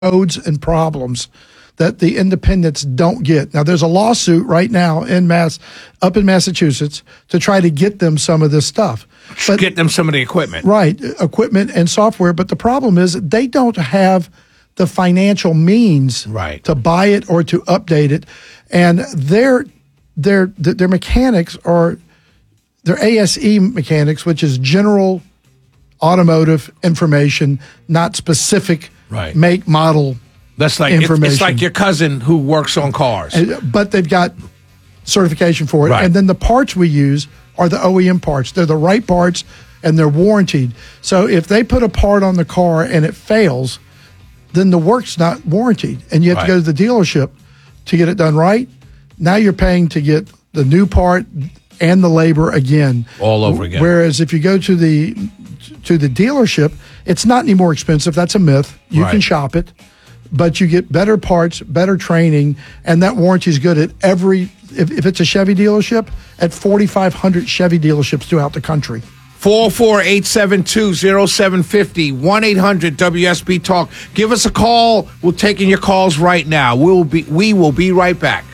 codes and problems that the independents don't get. Now, there's a lawsuit right now up in Massachusetts to try to get them some of this stuff. Get them some of the equipment. Right, equipment and software. But the problem is they don't have the financial means to buy it or to update it. And their mechanics are their ASE mechanics, which is general automotive information, not specific make, model. That's like information. It's like your cousin who works on cars. But they've got certification for it. And then the parts we use are the OEM parts. They're the right parts, and they're warranted. So if they put a part on the car and it fails, then the work's not warranted. And you have to go to the dealership to get it done right. Now you're paying to get the new part and the labor again. All over again. Whereas if you go to the dealership, it's not any more expensive. That's a myth. You can shop it. But you get better parts, better training, and that warranty is good at if it's a Chevy dealership, at 4,500 Chevy dealerships throughout the country. 404-872-0750, 1-800-WSB-TALK. Give us a call. We're taking your calls right now. We will be right back.